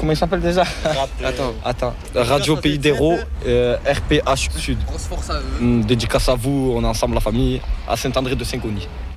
comment il s'appelle déjà? Attends. Radio Pays d'Hérault, RPH Sud. Grosse force à eux. Dédicace à vous, on est ensemble la famille, à Saint-André de Saint-Cony.